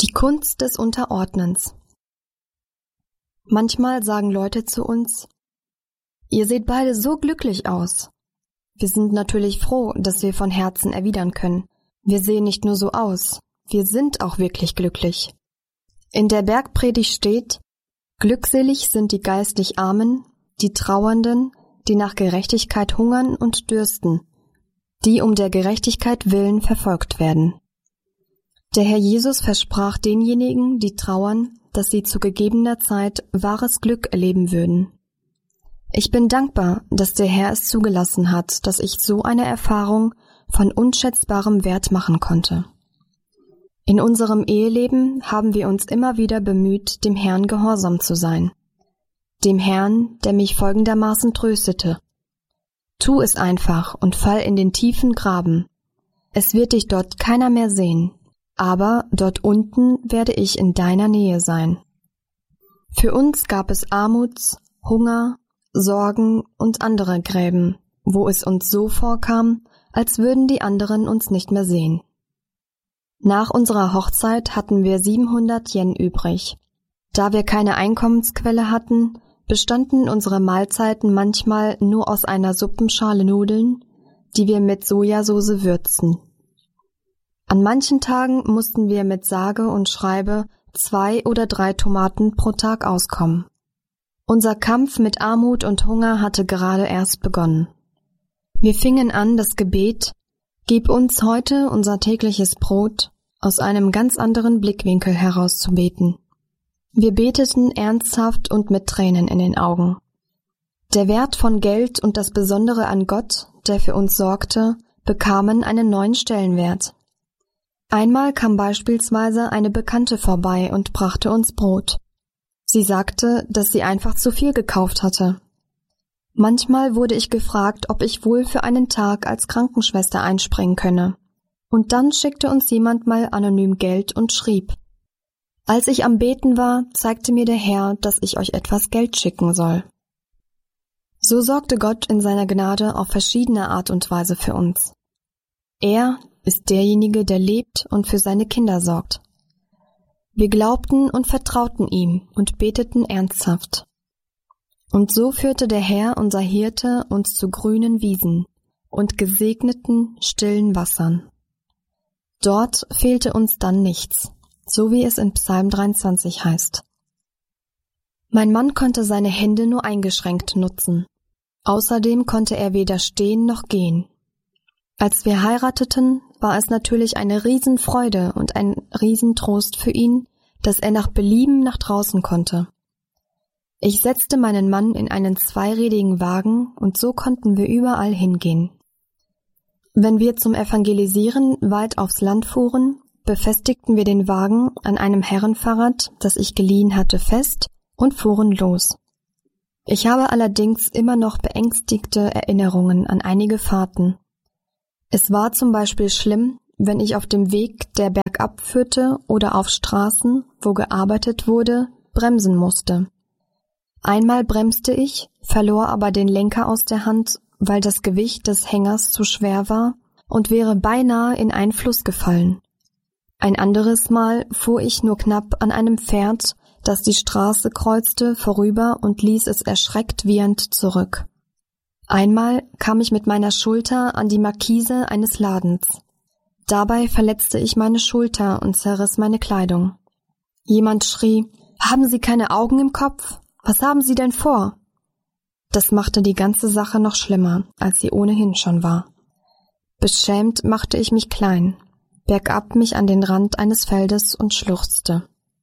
Die Kunst des Unterordnens. Manchmal sagen Leute zu uns: Ihr seht beide so glücklich aus. Wir sind natürlich froh, dass wir von Herzen erwidern können: Wir sehen nicht nur so aus, wir sind auch wirklich glücklich. In der Bergpredigt steht: Glückselig sind die geistlich Armen, die Trauernden, die nach Gerechtigkeit hungern und dürsten, die um der Gerechtigkeit willen verfolgt werden. Der Herr Jesus versprach denjenigen, die trauern, dass sie zu gegebener Zeit wahres Glück erleben würden. Ich bin dankbar, dass der Herr es zugelassen hat, dass ich so eine Erfahrung von unschätzbarem Wert machen konnte. In unserem Eheleben haben wir uns immer wieder bemüht, dem Herrn gehorsam zu sein. Dem Herrn, der mich folgendermaßen tröstete: Tu es einfach und fall in den tiefen Graben. Es wird dich dort keiner mehr sehen, aber dort unten werde ich in deiner Nähe sein. Für uns gab es Armuts, Hunger, Sorgen und andere Gräben, wo es uns so vorkam, als würden die anderen uns nicht mehr sehen. Nach unserer Hochzeit hatten wir 700 Yen übrig. Da wir keine Einkommensquelle hatten, bestanden unsere Mahlzeiten manchmal nur aus einer Suppenschale Nudeln, die wir mit Sojasauce würzten. An manchen Tagen mussten wir mit sage und schreibe 2 oder 3 Tomaten pro Tag auskommen. Unser Kampf mit Armut und Hunger hatte gerade erst begonnen. Wir fingen an, das Gebet »Gib uns heute unser tägliches Brot« aus einem ganz anderen Blickwinkel heraus zu beten. Wir beteten ernsthaft und mit Tränen in den Augen. Der Wert von Geld und das Besondere an Gott, der für uns sorgte, bekamen einen neuen Stellenwert. Einmal kam beispielsweise eine Bekannte vorbei und brachte uns Brot. Sie sagte, dass sie einfach zu viel gekauft hatte. Manchmal wurde ich gefragt, ob ich wohl für einen Tag als Krankenschwester einspringen könne. Und dann schickte uns jemand mal anonym Geld und schrieb: Als ich am Beten war, zeigte mir der Herr, dass ich euch etwas Geld schicken soll. So sorgte Gott in seiner Gnade auf verschiedene Art und Weise für uns. Er ist derjenige, der lebt und für seine Kinder sorgt. Wir glaubten und vertrauten ihm und beteten ernsthaft. Und so führte der Herr, unser Hirte, uns zu grünen Wiesen und gesegneten, stillen Wassern. Dort fehlte uns dann nichts, so wie es in Psalm 23 heißt. Mein Mann konnte seine Hände nur eingeschränkt nutzen. Außerdem konnte er weder stehen noch gehen. Als wir heirateten, war es natürlich eine Riesenfreude und ein Riesentrost für ihn, dass er nach Belieben nach draußen konnte. Ich setzte meinen Mann in einen 2-rädigen Wagen und so konnten wir überall hingehen. Wenn wir zum Evangelisieren weit aufs Land fuhren, befestigten wir den Wagen an einem Herrenfahrrad, das ich geliehen hatte, fest und fuhren los. Ich habe allerdings immer noch beängstigte Erinnerungen an einige Fahrten. Es war zum Beispiel schlimm, wenn ich auf dem Weg, der bergab führte oder auf Straßen, wo gearbeitet wurde, bremsen musste. Einmal bremste ich, verlor aber den Lenker aus der Hand, weil das Gewicht des Hängers zu schwer war und wäre beinahe in einen Fluss gefallen. Ein anderes Mal fuhr ich nur knapp an einem Pferd, das die Straße kreuzte, vorüber und ließ es erschreckt wiehernd zurück. Einmal kam ich mit meiner Schulter an die Markise eines Ladens. Dabei verletzte ich meine Schulter und zerriss meine Kleidung. Jemand schrie: »Haben Sie keine Augen im Kopf? Was haben Sie denn vor?« Das machte die ganze Sache noch schlimmer, als sie ohnehin schon war. Beschämt machte ich mich klein, bergab mich an den Rand eines Feldes und schluchzte.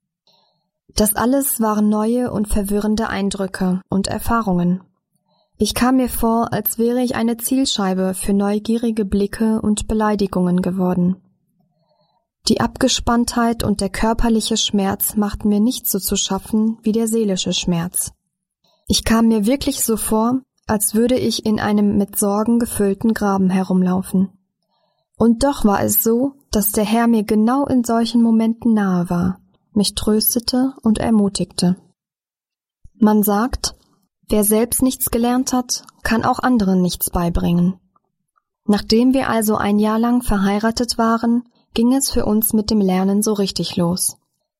Das alles waren neue und verwirrende Eindrücke und Erfahrungen. Ich kam mir vor, als wäre ich eine Zielscheibe für neugierige Blicke und Beleidigungen geworden. Die Abgespanntheit und der körperliche Schmerz machten mir nicht so zu schaffen wie der seelische Schmerz. Ich kam mir wirklich so vor, als würde ich in einem mit Sorgen gefüllten Graben herumlaufen. Und doch war es so, dass der Herr mir genau in solchen Momenten nahe war, mich tröstete und ermutigte. Man sagt, wer selbst nichts gelernt hat, kann auch anderen nichts beibringen. Nachdem wir also ein Jahr lang verheiratet waren, ging es für uns mit dem Lernen so richtig los.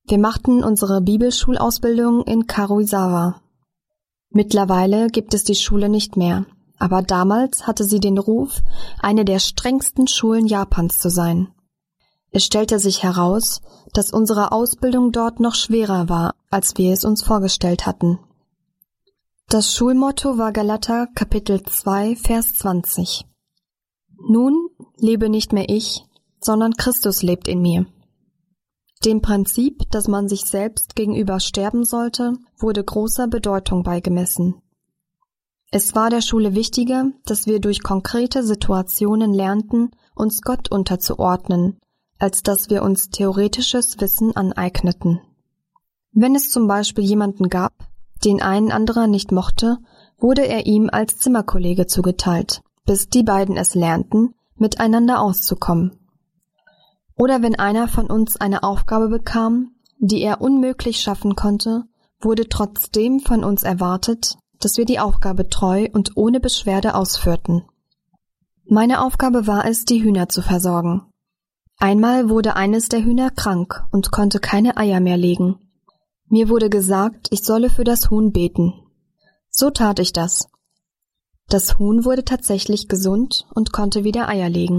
Wir machten unsere Bibelschulausbildung in Karuizawa. Mittlerweile gibt es die Schule nicht mehr, aber damals hatte sie den Ruf, eine der strengsten Schulen Japans zu sein. Es stellte sich heraus, dass unsere Ausbildung dort noch schwerer war, als wir es uns vorgestellt hatten. Das Schulmotto war Galater Kapitel 2, Vers 20. Nun lebe nicht mehr ich, sondern Christus lebt in mir. Dem Prinzip, dass man sich selbst gegenüber sterben sollte, wurde großer Bedeutung beigemessen. Es war der Schule wichtiger, dass wir durch konkrete Situationen lernten, uns Gott unterzuordnen, als dass wir uns theoretisches Wissen aneigneten. Wenn es zum Beispiel jemanden gab, den ein anderer nicht mochte, wurde er ihm als Zimmerkollege zugeteilt, bis die beiden es lernten, miteinander auszukommen. Oder wenn einer von uns eine Aufgabe bekam, die er unmöglich schaffen konnte, wurde trotzdem von uns erwartet, dass wir die Aufgabe treu und ohne Beschwerde ausführten. Meine Aufgabe war es, die Hühner zu versorgen. Einmal wurde eines der Hühner krank und konnte keine Eier mehr legen. Mir wurde gesagt, ich solle für das Huhn beten. So tat ich das. Das Huhn wurde tatsächlich gesund und konnte wieder Eier legen.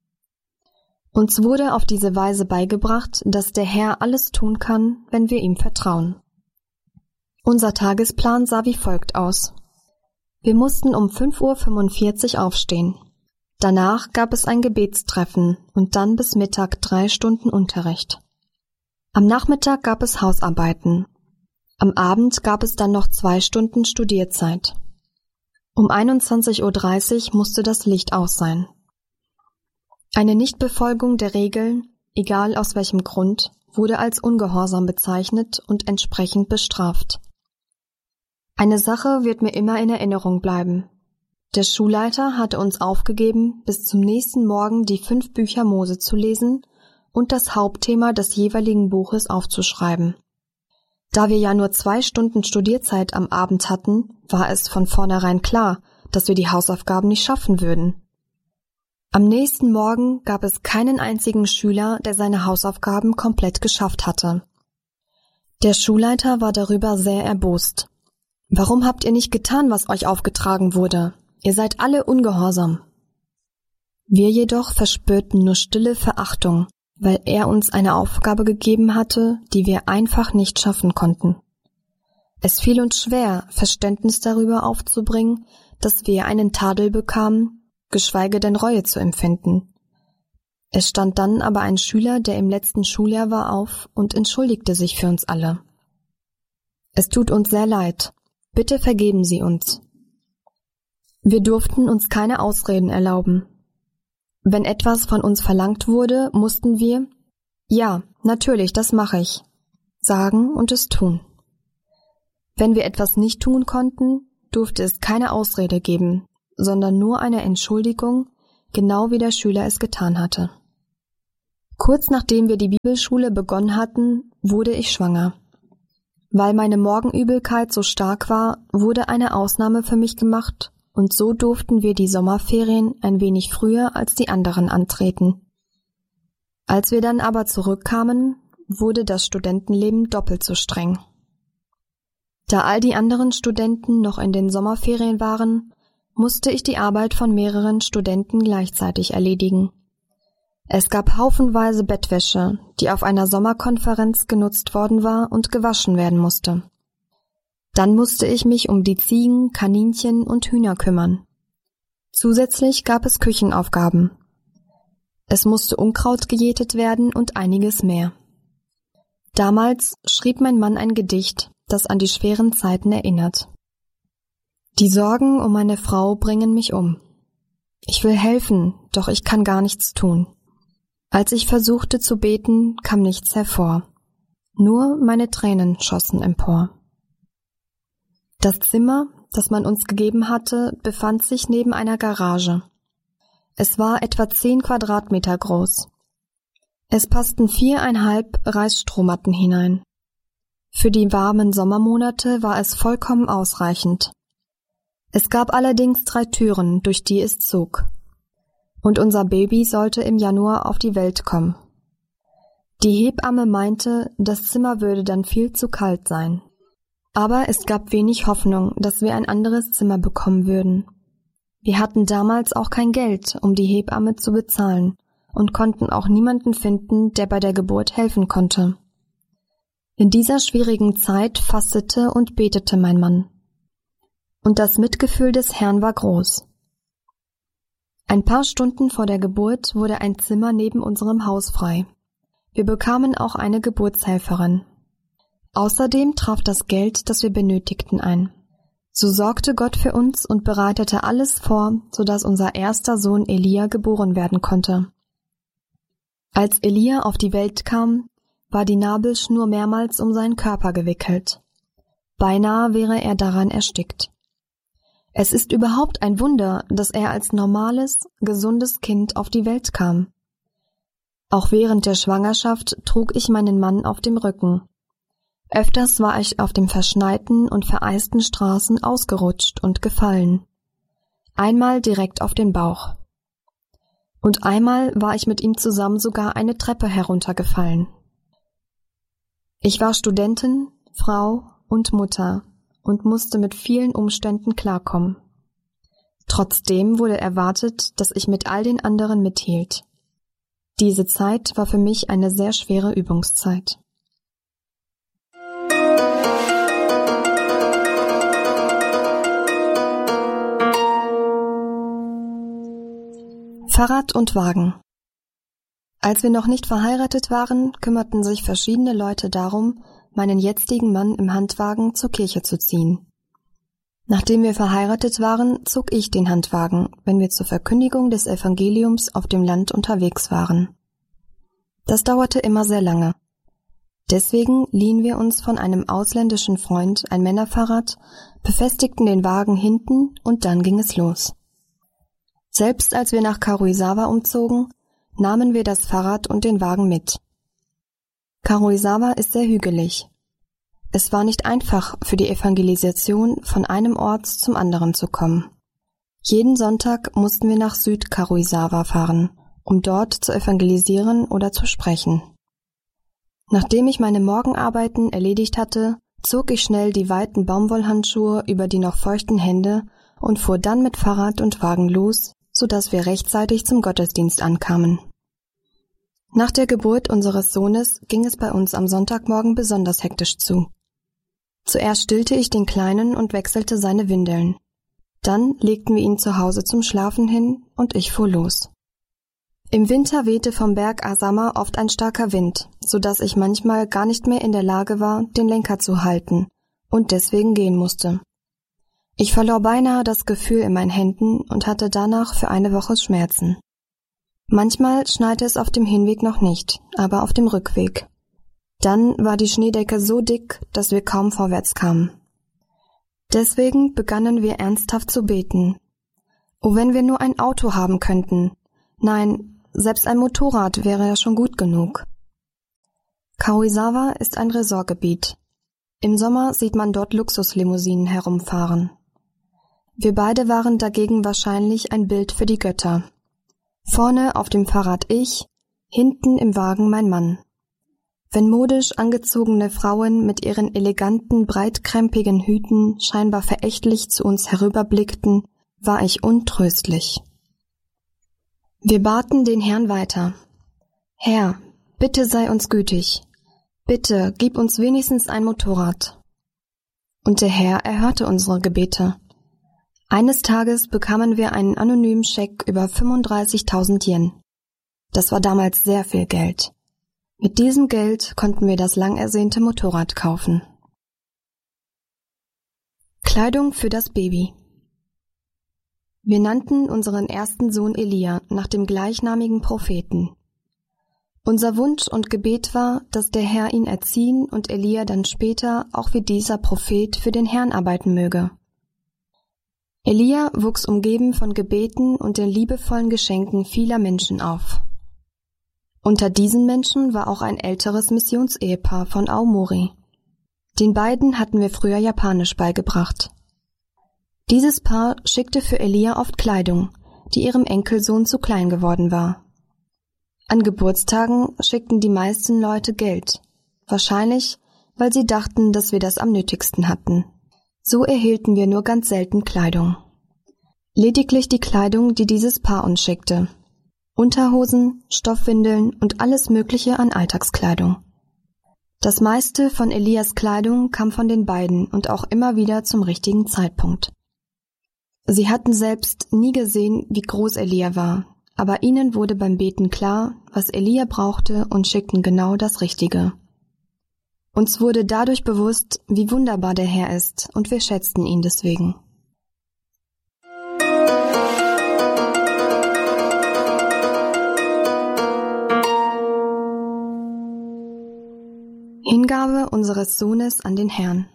Uns wurde auf diese Weise beigebracht, dass der Herr alles tun kann, wenn wir ihm vertrauen. Unser Tagesplan sah wie folgt aus. Wir mussten um 5:45 Uhr aufstehen. Danach gab es ein Gebetstreffen und dann bis Mittag 3 Stunden Unterricht. Am Nachmittag gab es Hausarbeiten. Am Abend gab es dann noch 2 Stunden Studierzeit. Um 21:30 Uhr musste das Licht aus sein. Eine Nichtbefolgung der Regeln, egal aus welchem Grund, wurde als Ungehorsam bezeichnet und entsprechend bestraft. Eine Sache wird mir immer in Erinnerung bleiben. Der Schulleiter hatte uns aufgegeben, bis zum nächsten Morgen die 5 Bücher Mose zu lesen und das Hauptthema des jeweiligen Buches aufzuschreiben. Da wir ja nur 2 Stunden Studierzeit am Abend hatten, war es von vornherein klar, dass wir die Hausaufgaben nicht schaffen würden. Am nächsten Morgen gab es keinen einzigen Schüler, der seine Hausaufgaben komplett geschafft hatte. Der Schulleiter war darüber sehr erbost. »Warum habt ihr nicht getan, was euch aufgetragen wurde? Ihr seid alle ungehorsam.« Wir jedoch verspürten nur stille Verachtung, weil er uns eine Aufgabe gegeben hatte, die wir einfach nicht schaffen konnten. Es fiel uns schwer, Verständnis darüber aufzubringen, dass wir einen Tadel bekamen, geschweige denn Reue zu empfinden. Es stand dann aber ein Schüler, der im letzten Schuljahr war, auf und entschuldigte sich für uns alle. »Es tut uns sehr leid. Bitte vergeben Sie uns.« Wir durften uns keine Ausreden erlauben. Wenn etwas von uns verlangt wurde, mussten wir, »Ja, natürlich, das mache ich«, sagen und es tun. Wenn wir etwas nicht tun konnten, durfte es keine Ausrede geben, sondern nur eine Entschuldigung, genau wie der Schüler es getan hatte. Kurz nachdem wir die Bibelschule begonnen hatten, wurde ich schwanger. Weil meine Morgenübelkeit so stark war, wurde eine Ausnahme für mich gemacht und so durften wir die Sommerferien ein wenig früher als die anderen antreten. Als wir dann aber zurückkamen, wurde das Studentenleben doppelt so streng. Da all die anderen Studenten noch in den Sommerferien waren, musste ich die Arbeit von mehreren Studenten gleichzeitig erledigen. Es gab haufenweise Bettwäsche, die auf einer Sommerkonferenz genutzt worden war und gewaschen werden musste. Dann musste ich mich um die Ziegen, Kaninchen und Hühner kümmern. Zusätzlich gab es Küchenaufgaben. Es musste Unkraut gejätet werden und einiges mehr. Damals schrieb mein Mann ein Gedicht, das an die schweren Zeiten erinnert. Die Sorgen um meine Frau bringen mich um. Ich will helfen, doch ich kann gar nichts tun. Als ich versuchte zu beten, kam nichts hervor. Nur meine Tränen schossen empor. Das Zimmer, das man uns gegeben hatte, befand sich neben einer Garage. Es war etwa 10 Quadratmeter groß. Es passten 4,5 Reisstrohmatten hinein. Für die warmen Sommermonate war es vollkommen ausreichend. Es gab allerdings 3 Türen, durch die es zog. Und unser Baby sollte im Januar auf die Welt kommen. Die Hebamme meinte, das Zimmer würde dann viel zu kalt sein. Aber es gab wenig Hoffnung, dass wir ein anderes Zimmer bekommen würden. Wir hatten damals auch kein Geld, um die Hebamme zu bezahlen und konnten auch niemanden finden, der bei der Geburt helfen konnte. In dieser schwierigen Zeit fastete und betete mein Mann. Und das Mitgefühl des Herrn war groß. Ein paar Stunden vor der Geburt wurde ein Zimmer neben unserem Haus frei. Wir bekamen auch eine Geburtshelferin. Außerdem traf das Geld, das wir benötigten, ein. So sorgte Gott für uns und bereitete alles vor, sodass unser erster Sohn Elia geboren werden konnte. Als Elia auf die Welt kam, war die Nabelschnur mehrmals um seinen Körper gewickelt. Beinahe wäre er daran erstickt. Es ist überhaupt ein Wunder, dass er als normales, gesundes Kind auf die Welt kam. Auch während der Schwangerschaft trug ich meinen Mann auf dem Rücken. Öfters war ich auf den verschneiten und vereisten Straßen ausgerutscht und gefallen. Einmal direkt auf den Bauch. Und einmal war ich mit ihm zusammen sogar eine Treppe heruntergefallen. Ich war Studentin, Frau und Mutter und musste mit vielen Umständen klarkommen. Trotzdem wurde erwartet, dass ich mit all den anderen mithielt. Diese Zeit war für mich eine sehr schwere Übungszeit. Fahrrad und Wagen. Als wir noch nicht verheiratet waren, kümmerten sich verschiedene Leute darum, meinen jetzigen Mann im Handwagen zur Kirche zu ziehen. Nachdem wir verheiratet waren, zog ich den Handwagen, wenn wir zur Verkündigung des Evangeliums auf dem Land unterwegs waren. Das dauerte immer sehr lange. Deswegen liehen wir uns von einem ausländischen Freund ein Männerfahrrad, befestigten den Wagen hinten und dann ging es los. Selbst als wir nach Karuizawa umzogen, nahmen wir das Fahrrad und den Wagen mit. Karuizawa ist sehr hügelig. Es war nicht einfach, für die Evangelisation von einem Ort zum anderen zu kommen. Jeden Sonntag mussten wir nach Süd-Karuizawa fahren, um dort zu evangelisieren oder zu sprechen. Nachdem ich meine Morgenarbeiten erledigt hatte, zog ich schnell die weiten Baumwollhandschuhe über die noch feuchten Hände und fuhr dann mit Fahrrad und Wagen los, sodass wir rechtzeitig zum Gottesdienst ankamen. Nach der Geburt unseres Sohnes ging es bei uns am Sonntagmorgen besonders hektisch zu. Zuerst stillte ich den Kleinen und wechselte seine Windeln. Dann legten wir ihn zu Hause zum Schlafen hin und ich fuhr los. Im Winter wehte vom Berg Asama oft ein starker Wind, sodass ich manchmal gar nicht mehr in der Lage war, den Lenker zu halten und deswegen gehen musste. Ich verlor beinahe das Gefühl in meinen Händen und hatte danach für eine Woche Schmerzen. Manchmal schneite es auf dem Hinweg noch nicht, aber auf dem Rückweg. Dann war die Schneedecke so dick, dass wir kaum vorwärts kamen. Deswegen begannen wir ernsthaft zu beten. Oh, wenn wir nur ein Auto haben könnten. Nein, selbst ein Motorrad wäre ja schon gut genug. Karuizawa ist ein Resortgebiet. Im Sommer sieht man dort Luxuslimousinen herumfahren. Wir beide waren dagegen wahrscheinlich ein Bild für die Götter. Vorne auf dem Fahrrad ich, hinten im Wagen mein Mann. Wenn modisch angezogene Frauen mit ihren eleganten, breitkrempigen Hüten scheinbar verächtlich zu uns herüberblickten, war ich untröstlich. Wir baten den Herrn weiter. Herr, bitte sei uns gütig. Bitte, gib uns wenigstens ein Motorrad. Und der Herr erhörte unsere Gebete. Eines Tages bekamen wir einen anonymen Scheck über 35.000 Yen. Das war damals sehr viel Geld. Mit diesem Geld konnten wir das lang ersehnte Motorrad kaufen. Kleidung für das Baby. Wir nannten unseren ersten Sohn Elia nach dem gleichnamigen Propheten. Unser Wunsch und Gebet war, dass der Herr ihn erziehen und Elia dann später auch wie dieser Prophet für den Herrn arbeiten möge. Elia wuchs umgeben von Gebeten und den liebevollen Geschenken vieler Menschen auf. Unter diesen Menschen war auch ein älteres Missionsehepaar von Aomori. Den beiden hatten wir früher Japanisch beigebracht. Dieses Paar schickte für Elia oft Kleidung, die ihrem Enkelsohn zu klein geworden war. An Geburtstagen schickten die meisten Leute Geld, wahrscheinlich, weil sie dachten, dass wir das am nötigsten hatten. So erhielten wir nur ganz selten Kleidung. Lediglich die Kleidung, die dieses Paar uns schickte. Unterhosen, Stoffwindeln und alles Mögliche an Alltagskleidung. Das meiste von Elias Kleidung kam von den beiden und auch immer wieder zum richtigen Zeitpunkt. Sie hatten selbst nie gesehen, wie groß Elia war, aber ihnen wurde beim Beten klar, was Elia brauchte und schickten genau das Richtige. Uns wurde dadurch bewusst, wie wunderbar der Herr ist, und wir schätzten ihn deswegen. Hingabe unseres Sohnes an den Herrn.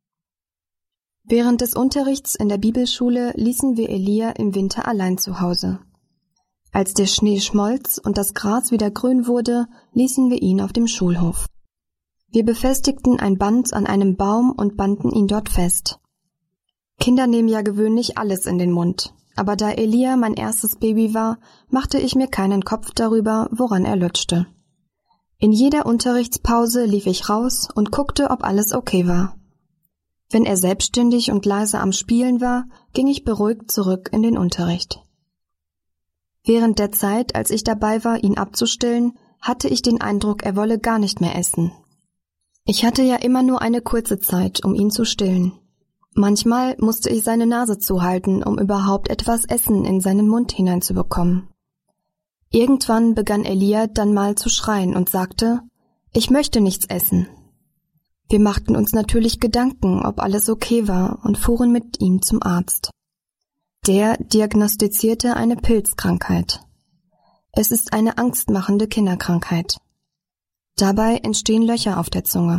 Während des Unterrichts in der Bibelschule ließen wir Elia im Winter allein zu Hause. Als der Schnee schmolz und das Gras wieder grün wurde, ließen wir ihn auf dem Schulhof. Wir befestigten ein Band an einem Baum und banden ihn dort fest. Kinder nehmen ja gewöhnlich alles in den Mund, aber da Elia mein erstes Baby war, machte ich mir keinen Kopf darüber, woran er lutschte. In jeder Unterrichtspause lief ich raus und guckte, ob alles okay war. Wenn er selbstständig und leise am Spielen war, ging ich beruhigt zurück in den Unterricht. Während der Zeit, als ich dabei war, ihn abzustillen, hatte ich den Eindruck, er wolle gar nicht mehr essen. Ich hatte ja immer nur eine kurze Zeit, um ihn zu stillen. Manchmal musste ich seine Nase zuhalten, um überhaupt etwas Essen in seinen Mund hineinzubekommen. Irgendwann begann Elia dann mal zu schreien und sagte, »Ich möchte nichts essen.« Wir machten uns natürlich Gedanken, ob alles okay war, und fuhren mit ihm zum Arzt. Der diagnostizierte eine Pilzkrankheit. Es ist eine angstmachende Kinderkrankheit. Dabei entstehen Löcher auf der Zunge.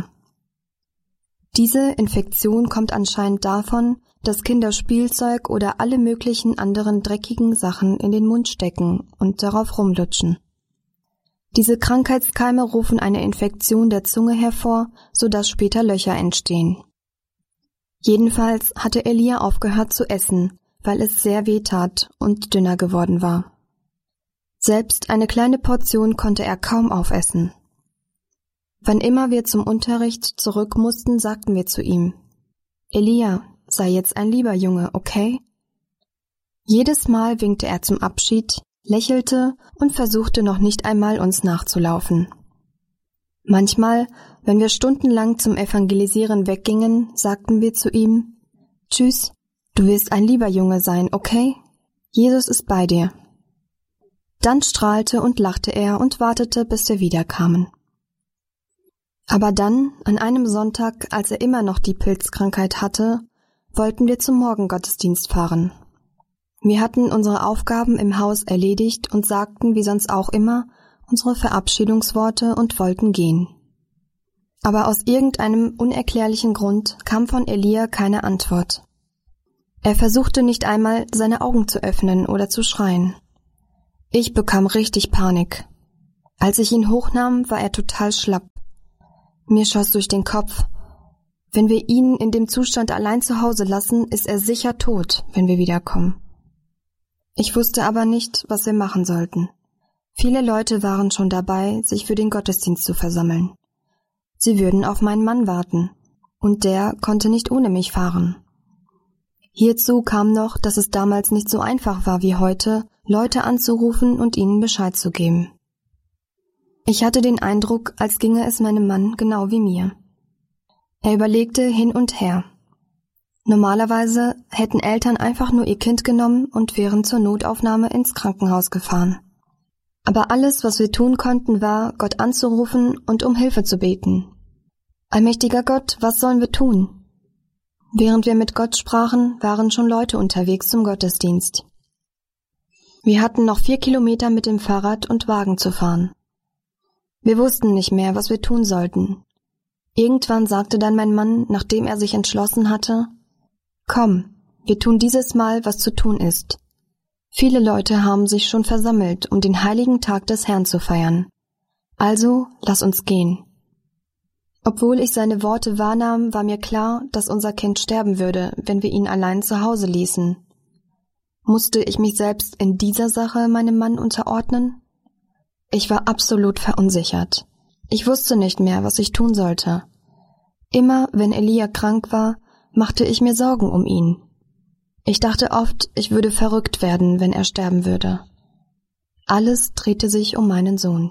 Diese Infektion kommt anscheinend davon, dass Kinder Spielzeug oder alle möglichen anderen dreckigen Sachen in den Mund stecken und darauf rumlutschen. Diese Krankheitskeime rufen eine Infektion der Zunge hervor, sodass später Löcher entstehen. Jedenfalls hatte Elia aufgehört zu essen, weil es sehr weh tat und dünner geworden war. Selbst eine kleine Portion konnte er kaum aufessen. Wann immer wir zum Unterricht zurück mussten, sagten wir zu ihm, »Elia, sei jetzt ein lieber Junge, okay?« Jedes Mal winkte er zum Abschied, lächelte und versuchte noch nicht einmal, uns nachzulaufen. Manchmal, wenn wir stundenlang zum Evangelisieren weggingen, sagten wir zu ihm, »Tschüss, du wirst ein lieber Junge sein, okay? Jesus ist bei dir.« Dann strahlte und lachte er und wartete, bis wir wiederkamen. Aber dann, an einem Sonntag, als er immer noch die Pilzkrankheit hatte, wollten wir zum Morgengottesdienst fahren. Wir hatten unsere Aufgaben im Haus erledigt und sagten, wie sonst auch immer, unsere Verabschiedungsworte und wollten gehen. Aber aus irgendeinem unerklärlichen Grund kam von Elia keine Antwort. Er versuchte nicht einmal, seine Augen zu öffnen oder zu schreien. Ich bekam richtig Panik. Als ich ihn hochnahm, war er total schlapp. Mir schoss durch den Kopf, wenn wir ihn in dem Zustand allein zu Hause lassen, ist er sicher tot, wenn wir wiederkommen. Ich wusste aber nicht, was wir machen sollten. Viele Leute waren schon dabei, sich für den Gottesdienst zu versammeln. Sie würden auf meinen Mann warten, und der konnte nicht ohne mich fahren. Hierzu kam noch, dass es damals nicht so einfach war wie heute, Leute anzurufen und ihnen Bescheid zu geben. Ich hatte den Eindruck, als ginge es meinem Mann genau wie mir. Er überlegte hin und her. Normalerweise hätten Eltern einfach nur ihr Kind genommen und wären zur Notaufnahme ins Krankenhaus gefahren. Aber alles, was wir tun konnten, war, Gott anzurufen und um Hilfe zu beten. Allmächtiger Gott, was sollen wir tun? Während wir mit Gott sprachen, waren schon Leute unterwegs zum Gottesdienst. Wir hatten noch 4 Kilometer mit dem Fahrrad und Wagen zu fahren. Wir wussten nicht mehr, was wir tun sollten. Irgendwann sagte dann mein Mann, nachdem er sich entschlossen hatte, »Komm, wir tun dieses Mal, was zu tun ist. Viele Leute haben sich schon versammelt, um den heiligen Tag des Herrn zu feiern. Also, lass uns gehen.« Obwohl ich seine Worte wahrnahm, war mir klar, dass unser Kind sterben würde, wenn wir ihn allein zu Hause ließen. Musste ich mich selbst in dieser Sache meinem Mann unterordnen? Ich war absolut verunsichert. Ich wusste nicht mehr, was ich tun sollte. Immer, wenn Elia krank war, machte ich mir Sorgen um ihn. Ich dachte oft, ich würde verrückt werden, wenn er sterben würde. Alles drehte sich um meinen Sohn.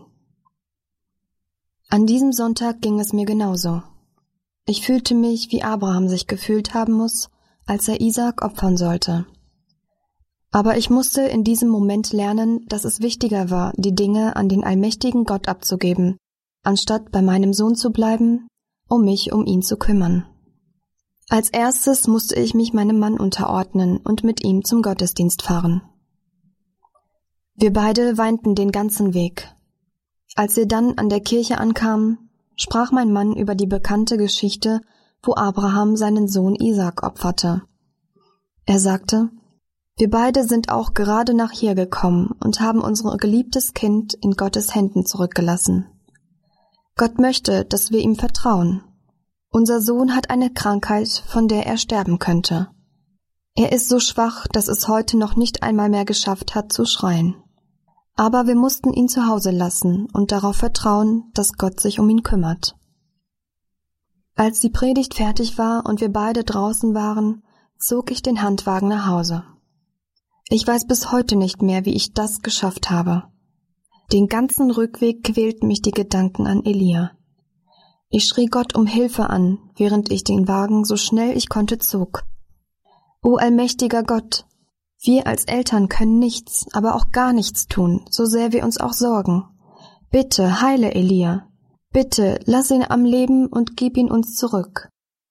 An diesem Sonntag ging es mir genauso. Ich fühlte mich, wie Abraham sich gefühlt haben muss, als er Isaak opfern sollte. Aber ich musste in diesem Moment lernen, dass es wichtiger war, die Dinge an den allmächtigen Gott abzugeben, anstatt bei meinem Sohn zu bleiben, um mich um ihn zu kümmern. Als erstes musste ich mich meinem Mann unterordnen und mit ihm zum Gottesdienst fahren. Wir beide weinten den ganzen Weg. Als wir dann an der Kirche ankamen, sprach mein Mann über die bekannte Geschichte, wo Abraham seinen Sohn Isaak opferte. Er sagte: Wir beide sind auch gerade nach hier gekommen und haben unser geliebtes Kind in Gottes Händen zurückgelassen. Gott möchte, dass wir ihm vertrauen. Unser Sohn hat eine Krankheit, von der er sterben könnte. Er ist so schwach, dass es heute noch nicht einmal mehr geschafft hat zu schreien. Aber wir mussten ihn zu Hause lassen und darauf vertrauen, dass Gott sich um ihn kümmert. Als die Predigt fertig war und wir beide draußen waren, zog ich den Handwagen nach Hause. Ich weiß bis heute nicht mehr, wie ich das geschafft habe. Den ganzen Rückweg quälten mich die Gedanken an Elia. Ich schrie Gott um Hilfe an, während ich den Wagen so schnell ich konnte zog. O allmächtiger Gott, wir als Eltern können nichts, aber auch gar nichts tun, so sehr wir uns auch sorgen. Bitte heile Elia. Bitte lass ihn am Leben und gib ihn uns zurück.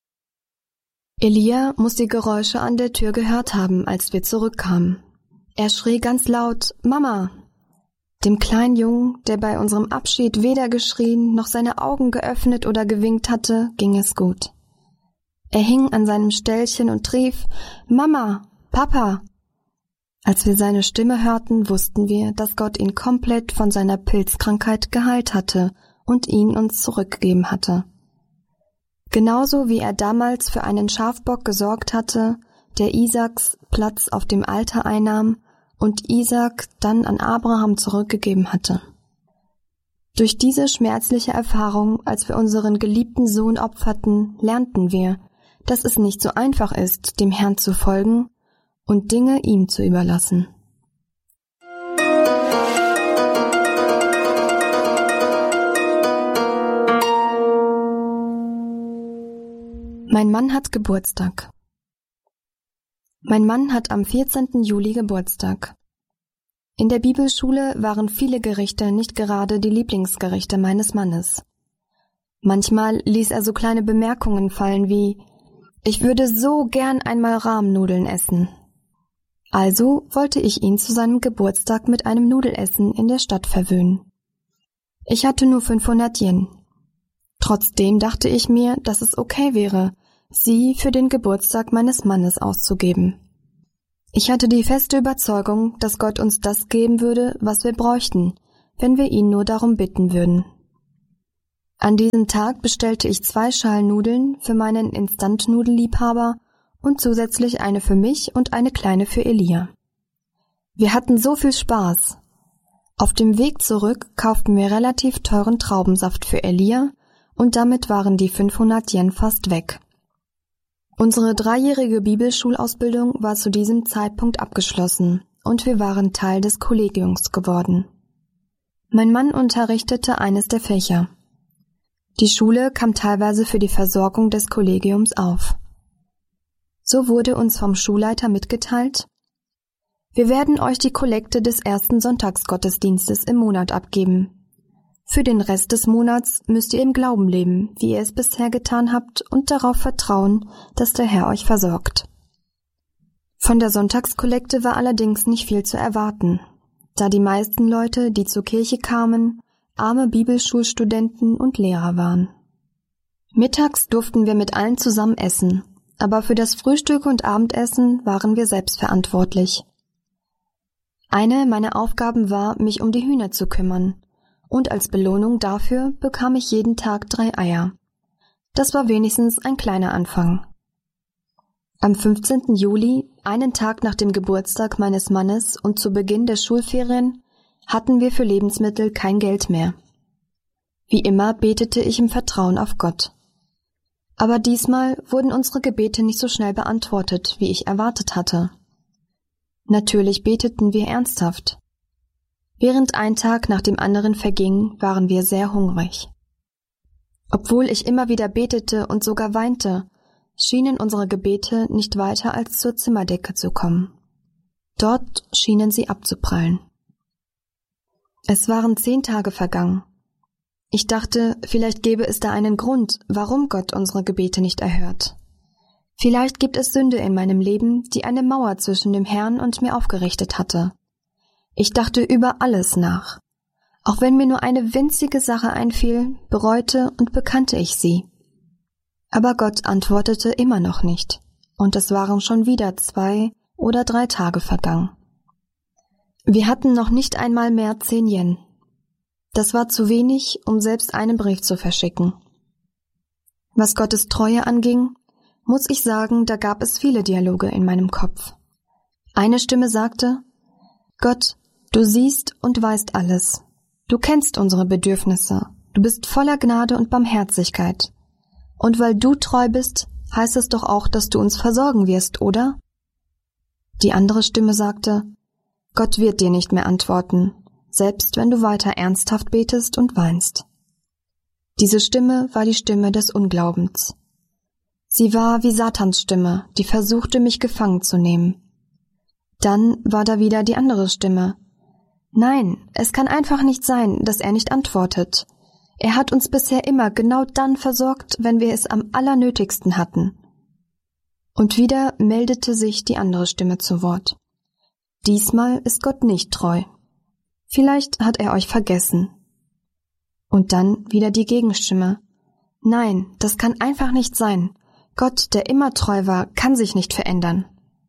Elia muss die Geräusche an der Tür gehört haben, als wir zurückkamen. Er schrie ganz laut: Mama! Dem kleinen Jungen, der bei unserem Abschied weder geschrien noch seine Augen geöffnet oder gewinkt hatte, ging es gut. Er hing an seinem Ställchen und rief: Mama! Papa! Als wir seine Stimme hörten, wussten wir, dass Gott ihn komplett von seiner Pilzkrankheit geheilt hatte und ihn uns zurückgegeben hatte. Genauso wie er damals für einen Schafbock gesorgt hatte, der Isaaks Platz auf dem Altar einnahm und Isaak dann an Abraham zurückgegeben hatte. Durch diese schmerzliche Erfahrung, als wir unseren geliebten Sohn opferten, lernten wir, dass es nicht so einfach ist, dem Herrn zu folgen und Dinge ihm zu überlassen. Mein Mann hat Geburtstag. Mein Mann hat am 14. Juli Geburtstag. In der Bibelschule waren viele Gerichte nicht gerade die Lieblingsgerichte meines Mannes. Manchmal ließ er so kleine Bemerkungen fallen wie: Ich würde so gern einmal Rahmnudeln essen. Also wollte ich ihn zu seinem Geburtstag mit einem Nudelessen in der Stadt verwöhnen. Ich hatte nur 500 Yen. Trotzdem dachte ich mir, dass es okay wäre, sie für den Geburtstag meines Mannes auszugeben. Ich hatte die feste Überzeugung, dass Gott uns das geben würde, was wir bräuchten, wenn wir ihn nur darum bitten würden. An diesem Tag bestellte ich 2 Schalen Nudeln für meinen Instant-Nudelliebhaber und zusätzlich eine für mich und eine kleine für Elia. Wir hatten so viel Spaß. Auf dem Weg zurück kauften wir relativ teuren Traubensaft für Elia und damit waren die 500 Yen fast weg. Unsere 3-jährige Bibelschulausbildung war zu diesem Zeitpunkt abgeschlossen und wir waren Teil des Kollegiums geworden. Mein Mann unterrichtete eines der Fächer. Die Schule kam teilweise für die Versorgung des Kollegiums auf. So wurde uns vom Schulleiter mitgeteilt: Wir werden euch die Kollekte des ersten Sonntagsgottesdienstes im Monat abgeben. Für den Rest des Monats müsst ihr im Glauben leben, wie ihr es bisher getan habt, und darauf vertrauen, dass der Herr euch versorgt. Von der Sonntagskollekte war allerdings nicht viel zu erwarten, da die meisten Leute, die zur Kirche kamen, arme Bibelschulstudenten und Lehrer waren. Mittags durften wir mit allen zusammen essen, aber für das Frühstück und Abendessen waren wir selbst verantwortlich. Eine meiner Aufgaben war, mich um die Hühner zu kümmern, und als Belohnung dafür bekam ich jeden Tag 3 Eier. Das war wenigstens ein kleiner Anfang. Am 15. Juli, einen Tag nach dem Geburtstag meines Mannes und zu Beginn der Schulferien, hatten wir für Lebensmittel kein Geld mehr. Wie immer betete ich im Vertrauen auf Gott. Aber diesmal wurden unsere Gebete nicht so schnell beantwortet, wie ich erwartet hatte. Natürlich beteten wir ernsthaft. Während ein Tag nach dem anderen verging, waren wir sehr hungrig. Obwohl ich immer wieder betete und sogar weinte, schienen unsere Gebete nicht weiter als zur Zimmerdecke zu kommen. Dort schienen sie abzuprallen. Es waren 10 Tage vergangen. Ich dachte, vielleicht gäbe es da einen Grund, warum Gott unsere Gebete nicht erhört. Vielleicht gibt es Sünde in meinem Leben, die eine Mauer zwischen dem Herrn und mir aufgerichtet hatte. Ich dachte über alles nach. Auch wenn mir nur eine winzige Sache einfiel, bereute und bekannte ich sie. Aber Gott antwortete immer noch nicht, und es waren schon wieder 2 oder 3 Tage vergangen. Wir hatten noch nicht einmal mehr 10 Yen. Das war zu wenig, um selbst einen Brief zu verschicken. Was Gottes Treue anging, muss ich sagen, da gab es viele Dialoge in meinem Kopf. Eine Stimme sagte: Gott, du siehst und weißt alles. Du kennst unsere Bedürfnisse. Du bist voller Gnade und Barmherzigkeit. Und weil du treu bist, heißt es doch auch, dass du uns versorgen wirst, oder? Die andere Stimme sagte: Gott wird dir nicht mehr antworten, selbst wenn du weiter ernsthaft betest und weinst. Diese Stimme war die Stimme des Unglaubens. Sie war wie Satans Stimme, die versuchte, mich gefangen zu nehmen. Dann war da wieder die andere Stimme. Nein, es kann einfach nicht sein, dass er nicht antwortet. Er hat uns bisher immer genau dann versorgt, wenn wir es am allernötigsten hatten. Und wieder meldete sich die andere Stimme zu Wort. Diesmal ist Gott nicht treu. Vielleicht hat er euch vergessen. Und dann wieder die Gegenstimme. Nein, das kann einfach nicht sein. Gott, der immer treu war, kann sich nicht verändern.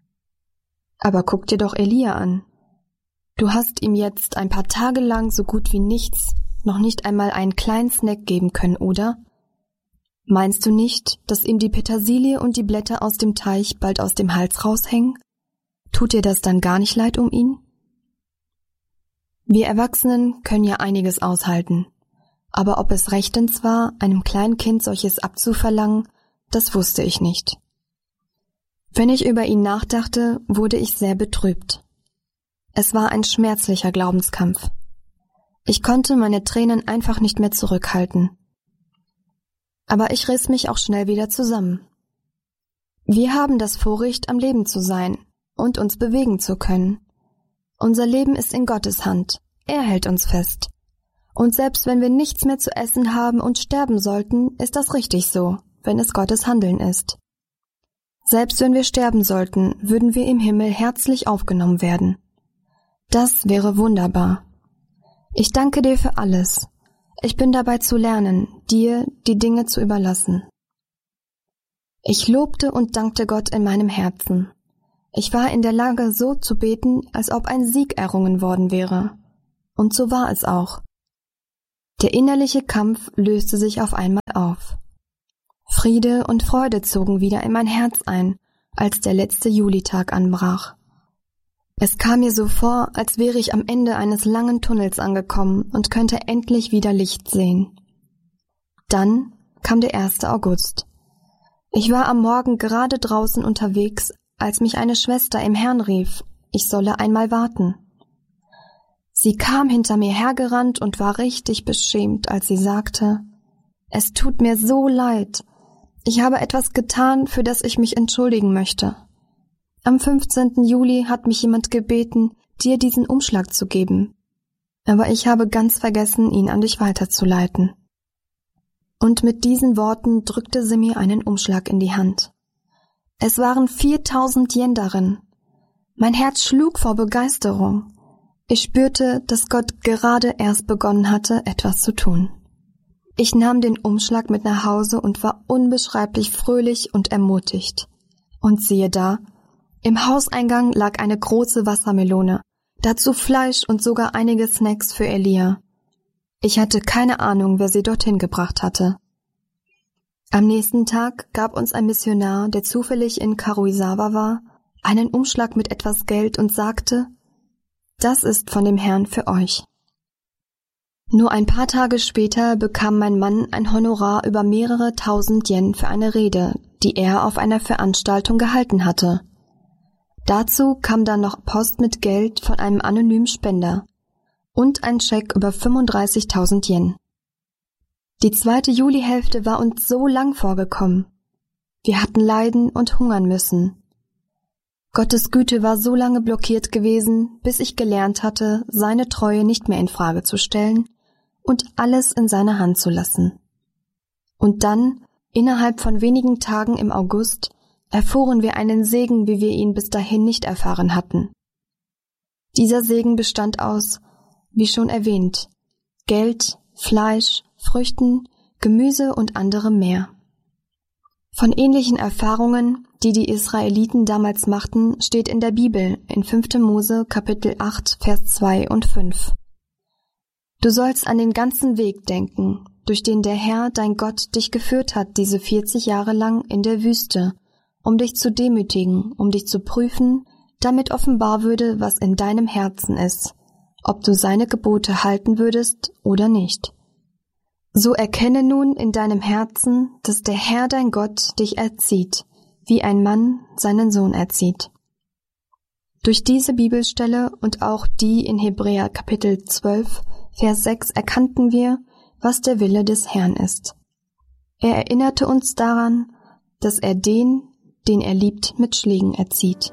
Aber guck dir doch Elia an. Du hast ihm jetzt ein paar Tage lang so gut wie nichts, noch nicht einmal einen kleinen Snack geben können, oder? Meinst du nicht, dass ihm die Petersilie und die Blätter aus dem Teich bald aus dem Hals raushängen? Tut dir das dann gar nicht leid um ihn? Wir Erwachsenen können ja einiges aushalten. Aber ob es rechtens war, einem kleinen Kind solches abzuverlangen, das wusste ich nicht. Wenn ich über ihn nachdachte, wurde ich sehr betrübt. Es war ein schmerzlicher Glaubenskampf. Ich konnte meine Tränen einfach nicht mehr zurückhalten. Aber ich riss mich auch schnell wieder zusammen. Wir haben das Vorrecht, am Leben zu sein und uns bewegen zu können. Unser Leben ist in Gottes Hand. Er hält uns fest. Und selbst wenn wir nichts mehr zu essen haben und sterben sollten, ist das richtig so, wenn es Gottes Handeln ist. Selbst wenn wir sterben sollten, würden wir im Himmel herzlich aufgenommen werden. Das wäre wunderbar. Ich danke dir für alles. Ich bin dabei zu lernen, dir die Dinge zu überlassen. Ich lobte und dankte Gott in meinem Herzen. Ich war in der Lage, so zu beten, als ob ein Sieg errungen worden wäre. Und so war es auch. Der innerliche Kampf löste sich auf einmal auf. Friede und Freude zogen wieder in mein Herz ein, als der letzte Julitag anbrach. Es kam mir so vor, als wäre ich am Ende eines langen Tunnels angekommen und könnte endlich wieder Licht sehen. Dann kam der 1. August. Ich war am Morgen gerade draußen unterwegs, als mich eine Schwester im Herrn rief, ich solle einmal warten. Sie kam hinter mir hergerannt und war richtig beschämt, als sie sagte: Es tut mir so leid. Ich habe etwas getan, für das ich mich entschuldigen möchte. Am 15. Juli hat mich jemand gebeten, dir diesen Umschlag zu geben. Aber ich habe ganz vergessen, ihn an dich weiterzuleiten. Und mit diesen Worten drückte sie mir einen Umschlag in die Hand. Es waren 4000 Yen darin. Mein Herz schlug vor Begeisterung. Ich spürte, dass Gott gerade erst begonnen hatte, etwas zu tun. Ich nahm den Umschlag mit nach Hause und war unbeschreiblich fröhlich und ermutigt. Und siehe da, im Hauseingang lag eine große Wassermelone, dazu Fleisch und sogar einige Snacks für Elia. Ich hatte keine Ahnung, wer sie dorthin gebracht hatte. Am nächsten Tag gab uns ein Missionar, der zufällig in Karuizawa war, einen Umschlag mit etwas Geld und sagte: Das ist von dem Herrn für euch. Nur ein paar Tage später bekam mein Mann ein Honorar über mehrere 1000 Yen für eine Rede, die er auf einer Veranstaltung gehalten hatte. Dazu kam dann noch Post mit Geld von einem anonymen Spender und ein Scheck über 35.000 Yen. Die 2. Julihälfte war uns so lang vorgekommen. Wir hatten leiden und hungern müssen. Gottes Güte war so lange blockiert gewesen, bis ich gelernt hatte, seine Treue nicht mehr in Frage zu stellen und alles in seine Hand zu lassen. Und dann, innerhalb von wenigen Tagen im August, erfuhren wir einen Segen, wie wir ihn bis dahin nicht erfahren hatten. Dieser Segen bestand aus, wie schon erwähnt, Geld, Fleisch, Früchten, Gemüse und anderem mehr. Von ähnlichen Erfahrungen, die die Israeliten damals machten, steht in der Bibel in 5. Mose Kapitel 8, Vers 2 und 5. Du sollst an den ganzen Weg denken, durch den der Herr, dein Gott, dich geführt hat, diese 40 Jahre lang in der Wüste, um dich zu demütigen, um dich zu prüfen, damit offenbar würde, was in deinem Herzen ist, ob du seine Gebote halten würdest oder nicht. So erkenne nun in deinem Herzen, dass der Herr, dein Gott, dich erzieht, wie ein Mann seinen Sohn erzieht. Durch diese Bibelstelle und auch die in Hebräer Kapitel 12, Vers 6 erkannten wir, was der Wille des Herrn ist. Er erinnerte uns daran, dass er den er liebt, mit Schlägen erzieht.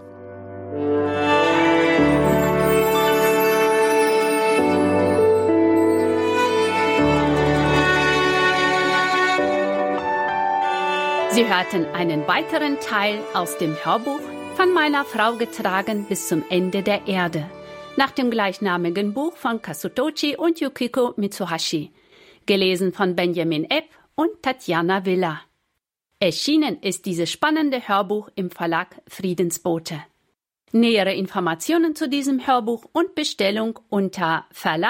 Sie hörten einen weiteren Teil aus dem Hörbuch Von meiner Frau getragen bis zum Ende der Erde, nach dem gleichnamigen Buch von Kazutochi und Yukiko Mitsuhashi, gelesen von Benjamin Epp und Tatjana Villa. Erschienen ist dieses spannende Hörbuch im Verlag Friedensbote. Nähere Informationen zu diesem Hörbuch und Bestellung unter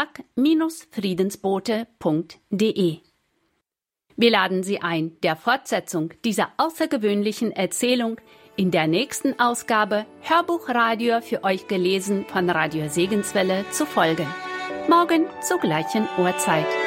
verlag-friedensbote.de. Wir laden Sie ein, der Fortsetzung dieser außergewöhnlichen Erzählung in der nächsten Ausgabe Hörbuchradio für euch gelesen von Radio Segenswelle zu folgen. Morgen zur gleichen Uhrzeit.